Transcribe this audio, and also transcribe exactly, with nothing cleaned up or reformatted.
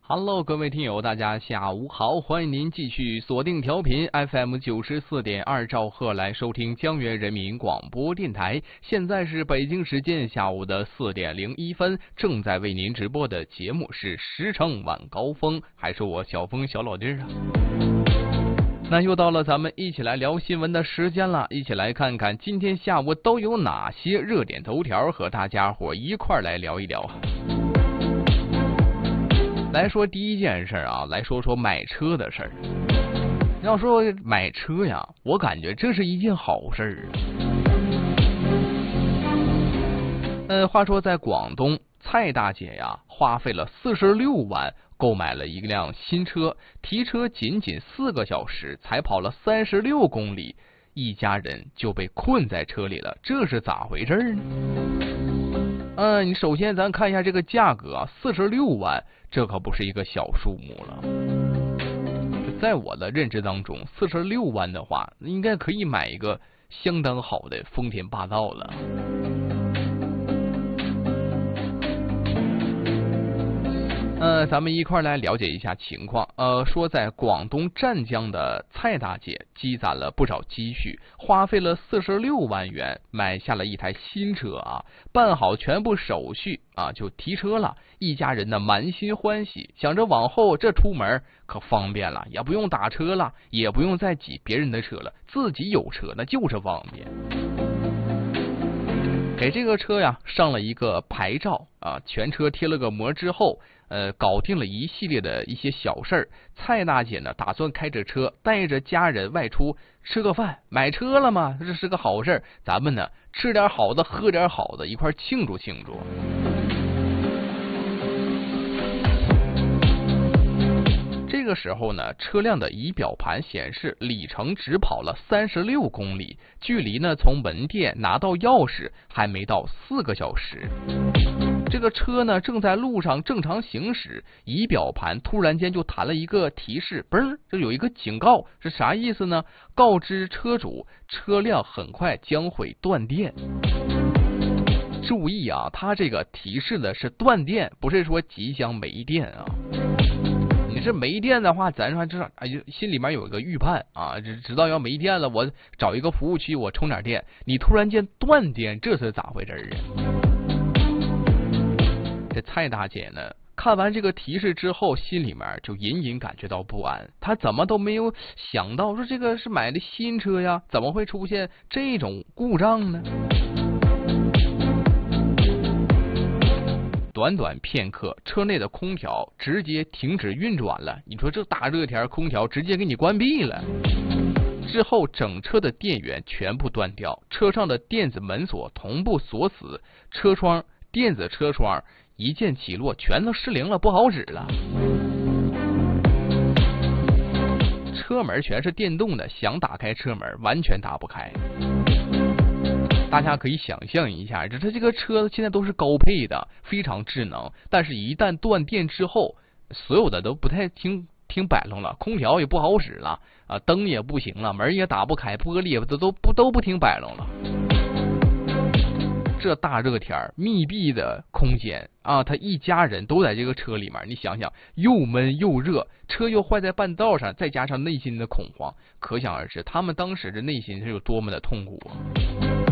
Hello， 各位听友，大家下午好，欢迎您继续锁定调频 F M 九十四点二兆赫来收听江源人民广播电台。现在是北京时间下午的四点零一分，正在为您直播的节目是时成晚高峰，还是我小峰小老弟啊。那又到了咱们一起来聊新闻的时间了，一起来看看今天下午都有哪些热点头条，和大家伙一块来聊一聊啊。来说第一件事啊，来说说买车的事儿。要说买车呀，我感觉这是一件好事儿。呃，话说在广东，蔡大姐呀，花费了四十六万购买了一辆新车，提车仅仅四个小时，才跑了三十六公里，一家人就被困在车里了，这是咋回事呢？嗯，你首先咱看一下这个价格啊，四十六万，这可不是一个小数目了。在我的认知当中，四十六万的话，应该可以买一个相当好的丰田霸道了。呃，咱们一块来了解一下情况。呃，说在广东湛江的蔡大姐积攒了不少积蓄，花费了四十六万元买下了一台新车啊，办好全部手续啊，就提车了。一家人呢满心欢喜，想着往后这出门可方便了，也不用打车了，也不用再挤别人的车了，自己有车那就是方便。给这个车呀上了一个牌照啊，全车贴了个膜之后，呃，搞定了一系列的一些小事儿。蔡大姐呢，打算开着车带着家人外出吃个饭，买车了嘛，这是个好事儿。咱们呢吃点好的，喝点好的，一块庆祝庆祝。这个时候呢，车辆的仪表盘显示里程只跑了三十六公里，距离呢从门店拿到钥匙还没到四个小时。这个车呢正在路上正常行驶，仪表盘突然间就弹了一个提示，嘣，就有一个警告，是啥意思呢？告知车主车辆很快将会断电。注意啊，它这个提示的是断电，不是说即将没电啊。你是没电的话，咱说至少哎，心里面有一个预判啊，知知道要没电了，我找一个服务区，我充点电。你突然间断电，这是咋回事啊？这蔡大姐呢，看完这个提示之后，心里面就隐隐感觉到不安。她怎么都没有想到，说这个是买的新车呀，怎么会出现这种故障呢？短短片刻，车内的空调直接停止运转了。你说这大热天，空调直接给你关闭了。之后，整车的电源全部断掉，车上的电子门锁同步锁死，车窗、电子车窗一键起落，全都失灵了，不好使了。车门全是电动的，想打开车门完全打不开。大家可以想象一下，这这个车现在都是高配的，非常智能，但是一旦断电之后，所有的都不太听听摆弄了，空调也不好使了啊，灯也不行了，门也打不开，玻璃都都不都不听摆弄了。这大热天密闭的空间啊，他一家人都在这个车里面，你想想，又闷又热，车又坏在半道上，再加上内心的恐慌，可想而知他们当时的内心是有多么的痛苦啊。